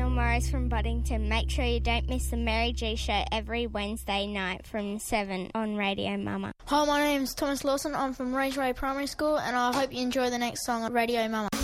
Jill Morris from Boddington. Make sure you don't miss the Mary G Show every Wednesday night from 7 on Radio Mama. Hi, my name's Thomas Lawson. I'm from Rangeway Primary School, and I hope you enjoy the next song on Radio Mama.